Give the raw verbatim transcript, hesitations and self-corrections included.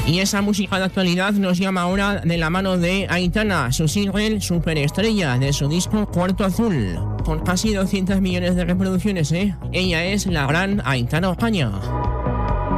Y esa música de actualidad nos llama ahora de la mano de Aitana, su single Superestrella de su disco Cuarto Azul, con casi doscientos millones de reproducciones, ¿eh? Ella es la gran Aitana Ocaña.